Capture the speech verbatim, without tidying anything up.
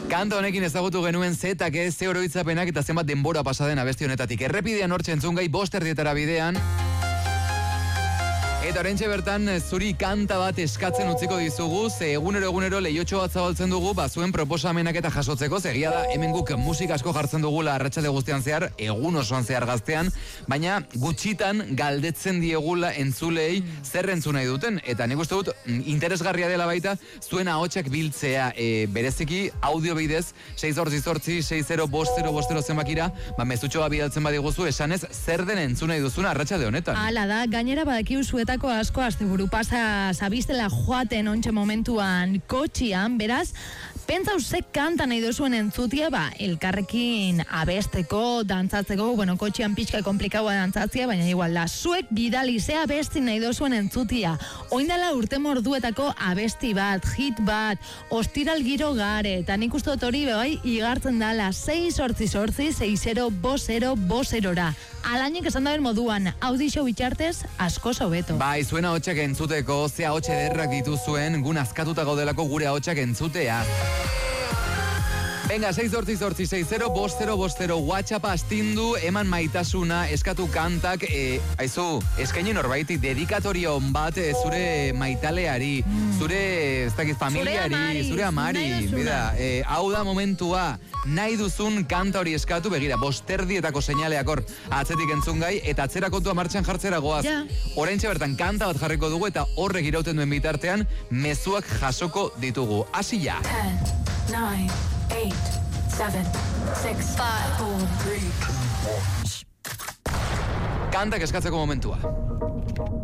Kanta honekin ezagutu genuen zetak ez, ze oroitzapenak eta zenbat denbora pasaden abesti honetatik. Errepidean hortxe entzungai bost erdietara bidean. Eta orentxe bertan zuri kanta bat eskatzen utziko dizugu, ze egunero egunero lehiotxo bat zabaltzen dugu, ba zuen proposamenak eta jasotzeko, egia da hemen guk musika asko jartzen dugula arratsalde guztian zehar, egun osoan zehar gaztean, baina gutxitan galdetzen diegula entzulei zer entzun nahi duten, eta nik uste dut interesgarria dela baita zuen ahotsak biltzea, e, bereziki audio bidez, sei zortzi zortzi, sei zero bost zero bost zero zenbakira, ba mezutxoa bidaltzen badiguzu, esanez zer den entzun nahi duzuna arratsalde honetan. Hala da, gainera badakiu zuetako asko asteburu pasa zabiztela joaten ontxe momentuan kotxian, beraz, pentsau ze kanta nahi duzuen entzutia, ba, elkarrekin abesteko, dantzatzeko, bueno, kotxian pixka komplikaua dantzatzia, baina igual da, zuek bidali ze abesti nahi duzuen entzutia, oindala urte morduetako abesti bat, hit bat, ostiral giro gare, eta nik uste dut hori bai igartzen dala, sei sortzi sortzi, sei zero bost zero bost zerora. Alainek esan daben moduan, audixo bitxartez, asko hobeto. Bai, zuen ahotsak entzuteko, ze ahotsa ederrak dituzuen, gun askatuta gaudelako gure ahotsak entzutea. Venga, sei zortzi zortzi, sei zero bost zero bost zero, WhatsApp astindu, eman maitasuna, eskatu kantak, e, aizu, eskaini norbaiti, dedikatorio on bat e, zure maitaleari, mm. zure, ez dakit, familiari, zure amari, bida, e, hau da momentua, nahi duzun kanta hori eskatu, begira, bosterdietako seinaleak hor atzetik entzun gai, eta atzera kontua martxan jartzera goaz. Ja. Oraintxe bertan kanta bat jarriko dugu, eta horrek irauten duen bitartean, mezuak jasoko ditugu. Hasi ja. ten, nine, eight, seven, six, five, four, three, two, one. Kantak eskatzeko momentua.